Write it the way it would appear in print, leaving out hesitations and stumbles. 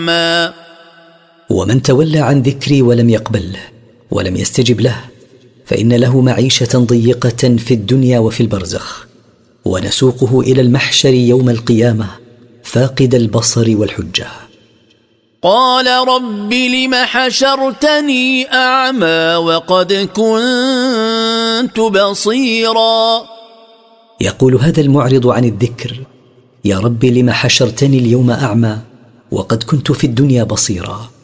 ومن تولى عن ذكري ولم يقبله ولم يستجب له فإن له معيشة ضيقة في الدنيا وفي البرزخ، ونسوقه إلى المحشر يوم القيامة فاقد البصر والحجة. قال رب لم حشرتني أعمى وقد كنت بصيرا. يقول هذا المعرض عن الذكر: يا رب لم حشرتني اليوم أعمى وقد كنت في الدنيا بصيرا.